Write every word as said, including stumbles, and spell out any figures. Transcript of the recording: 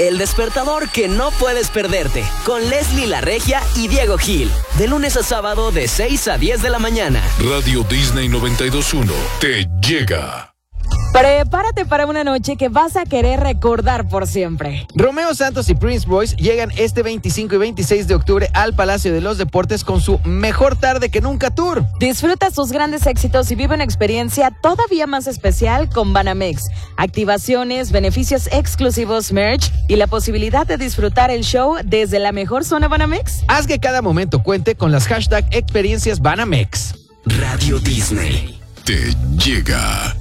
El despertador que no puedes perderte, con Leslie La Regia y Diego Gil, de lunes a sábado de seis a diez de la mañana. Radio Disney noventa y dos punto uno te llega. Prepárate para una noche que vas a querer recordar por siempre. Romeo Santos y Prince Royce llegan este veinticinco y veintiséis de octubre al Palacio de los Deportes con su Mejor Tarde que Nunca Tour. Disfruta sus grandes éxitos y vive una experiencia todavía más especial con Banamex. Activaciones, beneficios exclusivos, merch y la posibilidad de disfrutar el show desde la mejor zona Banamex. Haz que cada momento cuente con las hashtag experiencias Banamex. Radio Disney te llega.